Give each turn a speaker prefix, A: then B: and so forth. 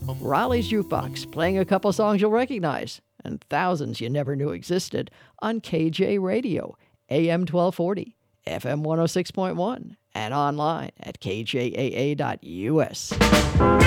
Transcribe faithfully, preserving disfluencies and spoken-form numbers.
A: Raleigh's Jukebox, playing a couple songs you'll recognize, and thousands you never knew existed, on K J Radio, A M twelve forty, F M one oh six point one, and online at K J A A dot U S.